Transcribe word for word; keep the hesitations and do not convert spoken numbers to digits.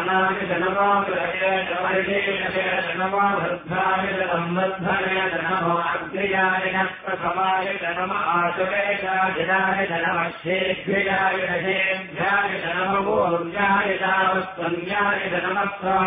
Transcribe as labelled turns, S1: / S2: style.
S1: वनाय नमो गृहेण वर्षेण नमो वृद्धाय संवर्धने नमो अग्र्याय प्रथमाय नमः आसुरेशाय नमः शेभ्याय शेभ्याय नमो ऊर्जाय तावत्संज्ञाय नमः